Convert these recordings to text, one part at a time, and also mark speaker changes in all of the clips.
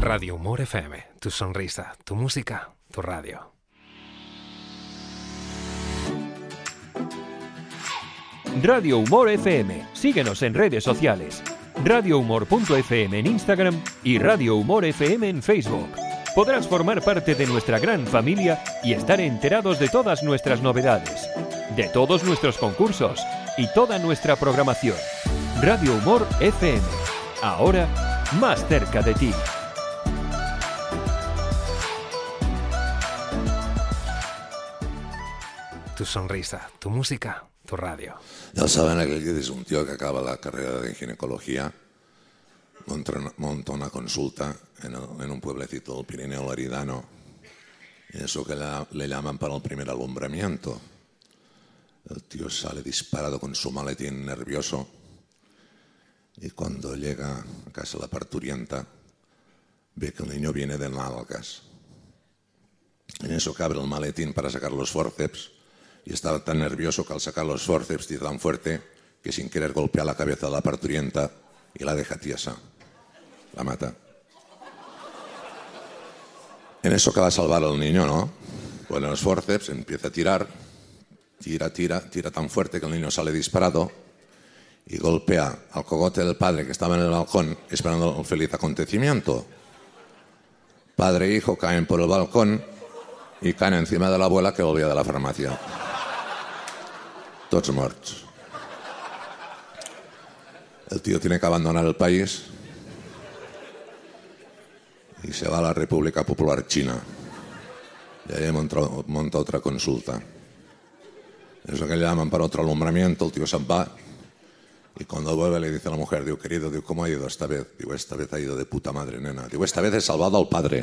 Speaker 1: Radio Humor FM, tu sonrisa, tu música, tu radio.
Speaker 2: Radio Humor FM. Síguenos en redes sociales. radiohumor.fm en Instagram y Radio Humor FM en Facebook. Podrás formar parte de nuestra gran familia y estar enterados de todas nuestras novedades, de todos nuestros concursos y toda nuestra programación. Radio Humor FM. Ahora, más cerca de ti.
Speaker 1: Tu sonrisa, tu música, tu radio.
Speaker 3: Ya saben, aquel que es un tío que acaba la carrera de ginecología, monta una consulta en un pueblecito del Pirineo Laridano, y eso que le llaman para el primer alumbramiento. El tío sale disparado con su maletín nervioso, y cuando llega a casa la parturienta, ve que el niño viene de nalgas. En eso que abre el maletín para sacar los forceps, y estaba tan nervioso que al sacar los forceps tira tan fuerte que sin querer golpea la cabeza de la parturienta y la deja tiesa. La mata. En eso que va a salvar al niño, ¿no? Pone los forceps, empieza a tirar, tira tan fuerte que el niño sale disparado y golpea al cogote del padre que estaba en el balcón esperando un feliz acontecimiento. Padre e hijo caen por el balcón y caen encima de la abuela que volvía de la farmacia. Tots morts. El tío tiene que abandonar el país y se va a la República Popular China. Y ahí monta otra consulta. Eso que le llaman para otro alumbramiento, el tío se va y cuando vuelve le dice a la mujer, digo, querido, digo, ¿cómo ha ido esta vez? Digo, esta vez ha ido de puta madre, nena. Digo, esta vez he salvado al padre.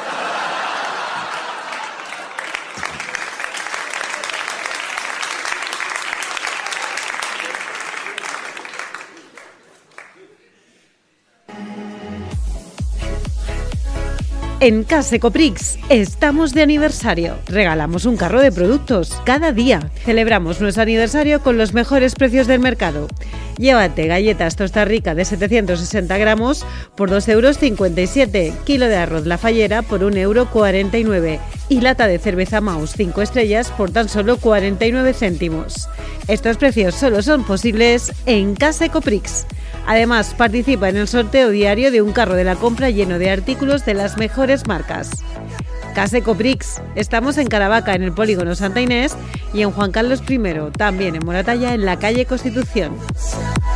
Speaker 4: En Case Coprix estamos de aniversario. Regalamos un carro de productos cada día. Celebramos nuestro aniversario con los mejores precios del mercado. Llévate galletas Tosta Rica de 760 gramos por 2,57 €, kilo de arroz La Fallera por 1,49 € y lata de cerveza Maus 5 estrellas por tan solo 49 céntimos. Estos precios solo son posibles en Case Coprix. Además, participa en el sorteo diario de un carro de la compra lleno de artículos de las mejores marcas. Case Coprix. Estamos en Caravaca, en el Polígono Santa Inés, y en Juan Carlos I, también en Moratalla, en la calle Constitución.